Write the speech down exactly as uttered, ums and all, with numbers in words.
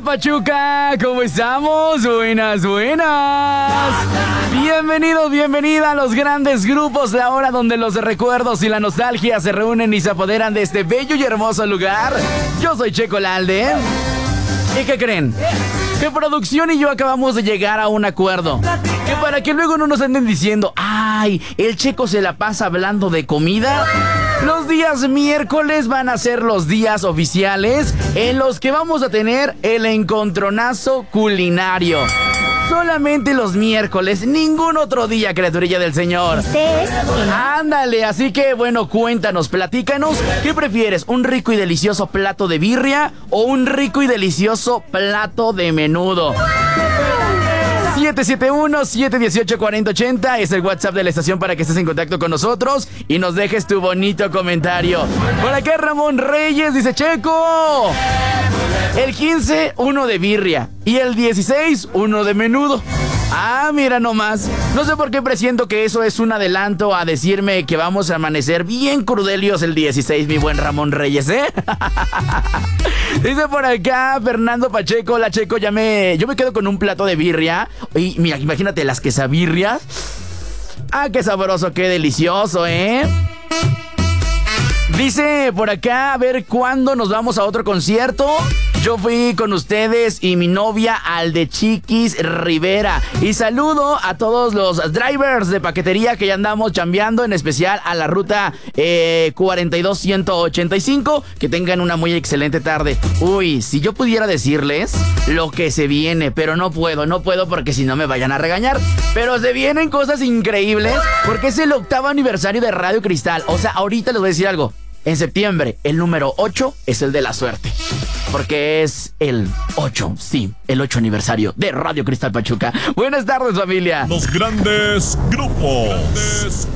Pachuca, ¿cómo estamos? Buenas, buenas. Bienvenidos, bienvenida a los grandes grupos, la hora donde los recuerdos y la nostalgia se reúnen y se apoderan de este bello y hermoso lugar. Yo soy Checo Lalde. ¿Y qué creen? Que producción y yo acabamos de llegar a un acuerdo. Que para que luego no nos anden diciendo, ay, el Checo se la pasa hablando de comida. Los días miércoles van a ser los días oficiales en los que vamos a tener el encontronazo culinario. Solamente los miércoles, ningún otro día, criaturilla del Señor. Este es el... Ándale, así que bueno, cuéntanos, platícanos, ¿qué prefieres? ¿Un rico y delicioso plato de birria o un rico y delicioso plato de menudo? siete siete uno, siete uno ocho, cuatro cero ocho cero es el WhatsApp de la estación para que estés en contacto con nosotros y nos dejes tu bonito comentario. Por acá Ramón Reyes dice, Checo, el quince, uno de birria y el dieciséis, uno de menudo. Ah, mira nomás. No sé por qué presiento que eso es un adelanto a decirme que vamos a amanecer bien crudelios el dieciséis, mi buen Ramón Reyes, ¿eh? Dice por acá Fernando Pacheco, la Checo, ya me... Yo me quedo con un plato de birria. Y mira, imagínate las quesabirrias. Ah, qué sabroso, qué delicioso, ¿eh? Dice por acá, a ver cuándo nos vamos a otro concierto. Yo fui con ustedes y mi novia al de Chiquis Rivera. Y saludo a todos los drivers de paquetería que ya andamos chambeando, en especial a la ruta eh, cuarenta y dos ciento ochenta y cinco. Que tengan una muy excelente tarde. Uy, si yo pudiera decirles lo que se viene, pero no puedo, no puedo porque si no me vayan a regañar. Pero se vienen cosas increíbles porque es el octavo aniversario de Radio Cristal. O sea, ahorita les voy a decir algo. En septiembre, el número ocho es el de la suerte. Porque es el ocho, sí, el ocho aniversario de Radio Cristal Pachuca. Buenas tardes, familia. Los grandes grupos. Grandes